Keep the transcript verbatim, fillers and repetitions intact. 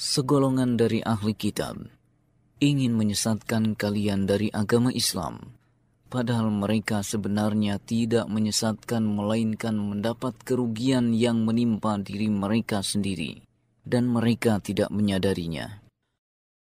Segolongan dari ahli kitab ingin menyesatkan kalian dari agama Islam, padahal mereka sebenarnya tidak menyesatkan melainkan mendapat kerugian yang menimpa diri mereka sendiri, dan mereka tidak menyadarinya.